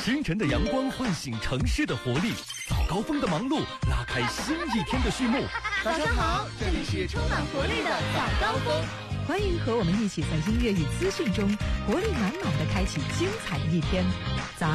清晨的阳光唤醒城市的活力，早高峰的忙碌拉开新一天的序幕。 早上好，这里是充满活力的早高峰， 欢迎和我们一起在音乐与资讯中活力满满的开启精彩一天。